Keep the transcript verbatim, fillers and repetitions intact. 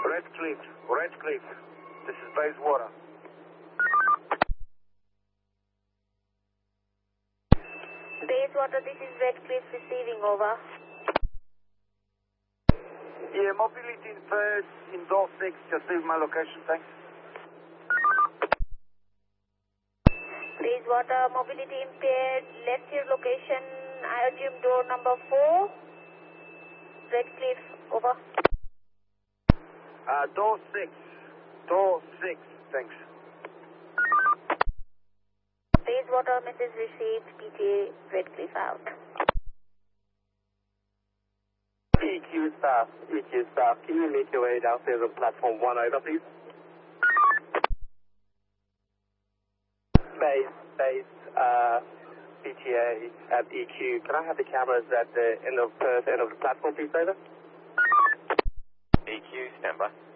Redcliffe, Redcliffe. This is Bayswater. Bayswater, this is Redcliffe receiving, over. Yeah, mobility impaired in door six. Just leave my location, thanks. Bayswater, mobility impaired, left your location, I assume door number four. Redcliffe, over. Uh, door six. Door six, thanks. Bayswater, message received, P T A, Redcliffe out. E Q staff, E Q staff, can you make your way downstairs on platform one over, please? Base, base, uh, P T A at E Q. Can I have the cameras at the end of, uh, end of the platform, please, over? E Q, stand by.